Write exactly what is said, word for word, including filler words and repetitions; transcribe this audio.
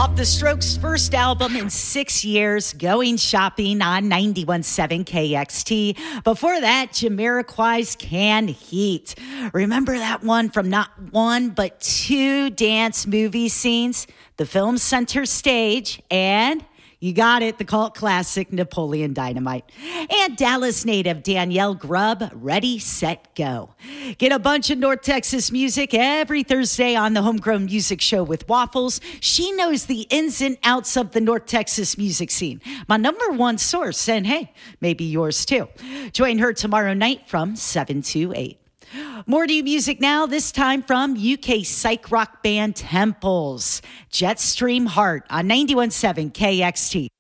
Off the Strokes' first album in six years, Going Shopping on ninety-one point seven K X T. Before that, Jamiroquai's Canned Heat. Remember that one from not one, but two dance movie scenes? The film center stage and... you got it, the cult classic Napoleon Dynamite. And Dallas native Danielle Grubb, Ready, Set, Go. Get a bunch of North Texas music every Thursday on the Homegrown Music Show with Waffles. She knows the ins and outs of the North Texas music scene. My number one source, and hey, maybe yours too. Join her tomorrow night from seven to eight. More new music now, this time from U K psych rock band Temples. Jetstream Heart on ninety-one point seven K X T.